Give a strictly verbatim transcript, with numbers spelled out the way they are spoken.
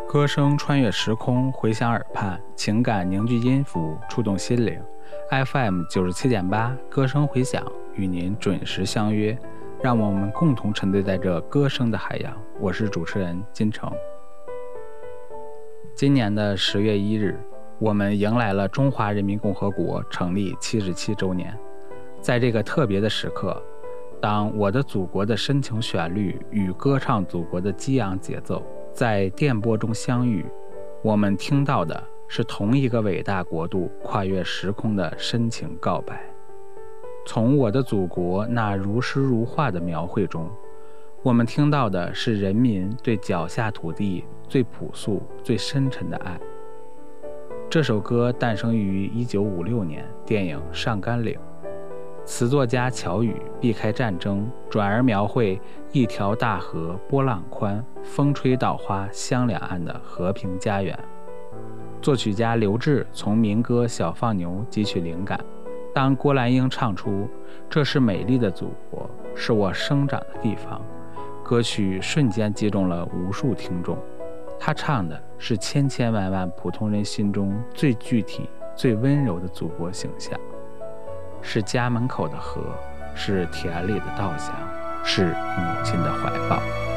歌声穿越时空，回响耳畔，情感凝聚音符，触动心灵。F M 九十七点八，歌声回响，与您准时相约。让我们共同沉醉在这歌声的海洋。我是主持人金城。今年的十月一日，我们迎来了中华人民共和国成立七十七周年。在这个特别的时刻，当我的祖国的深情旋律与歌唱祖国的激昂节奏在电波中相遇，我们听到的是同一个伟大国度跨越时空的深情告白。从我的祖国那如诗如画的描绘中，我们听到的是人民对脚下土地最朴素最深沉的爱。这首歌诞生于一九五六年电影《上甘岭》，词作家乔羽避开战争，转而描绘一条大河波浪宽，风吹稻花香两岸的和平家园。作曲家刘志从民歌《小放牛》汲取灵感，当郭兰英唱出这是美丽的祖国，是我生长的地方，歌曲瞬间击中了无数听众。他唱的是千千万万普通人心中最具体最温柔的祖国形象，是家门口的河，是田里的稻香，是母亲的怀抱。